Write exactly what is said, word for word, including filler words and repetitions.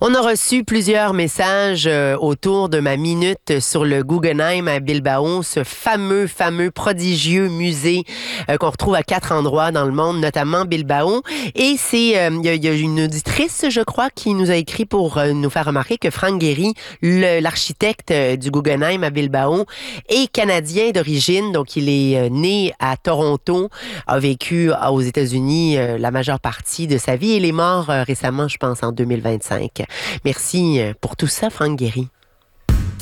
On a reçu plusieurs messages euh, autour de ma minute sur le Guggenheim à Bilbao, ce fameux, fameux, prodigieux musée euh, qu'on retrouve à quatre endroits dans le monde, notamment Bilbao. Et c'est, euh, il y, a- il y a une auditrice, je crois, qui nous a écrit pour euh, nous faire remarquer que Frank Gehry, le- l'architecte euh, du Guggenheim à Bilbao, est canadien d'origine, donc il est euh, né à Toronto, a vécu euh, aux États-Unis euh, la majeure partie de sa vie. Il est mort euh, récemment, je pense, en deux mille vingt-cinq. Merci euh, pour tout ça, Frank Gehry.